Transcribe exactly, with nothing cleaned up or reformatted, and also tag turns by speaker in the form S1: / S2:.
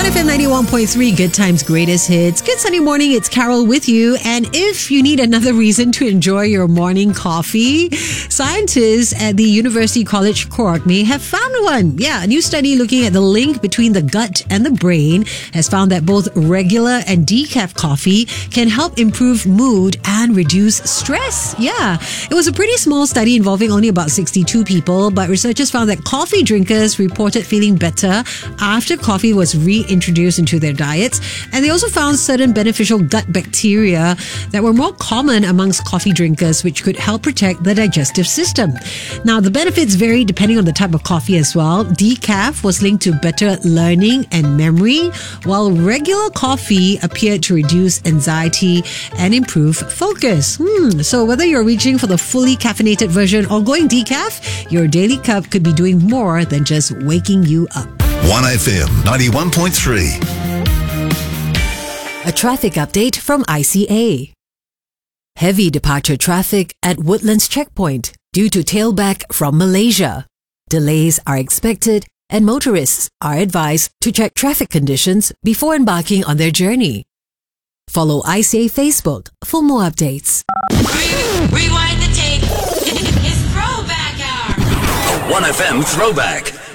S1: F M ninety-one point three, Good Times, Greatest Hits. Good Sunday morning, it's Carol with you. And if you need another reason to enjoy your morning coffee, scientists at the University College Cork may have found one. Yeah, a new study looking at the link between the gut and the brain has found that both regular and decaf coffee can help improve mood and reduce stress. Yeah, it was a pretty small study involving only about sixty-two people, but researchers found that coffee drinkers reported feeling better after coffee was reintroduced into their diets. And they also found certain beneficial gut bacteria that were more common amongst coffee drinkers, which could help protect the digestive system. Now, the benefits vary depending on the type of coffee as well. Decaf was linked to better learning and memory, while regular coffee appeared to reduce anxiety and improve focus. Hmm. So whether you're reaching for the fully caffeinated version or going decaf, your daily cup could be doing more than just waking you up.
S2: one F M ninety-one point three.
S1: A traffic update from I C A. Heavy departure traffic at Woodlands Checkpoint due to tailback from Malaysia. Delays are expected and motorists are advised to check traffic conditions before embarking on their journey. Follow I C A Facebook for more updates.
S3: Rewind the tape. It's throwback hour.
S2: A one F M throwback.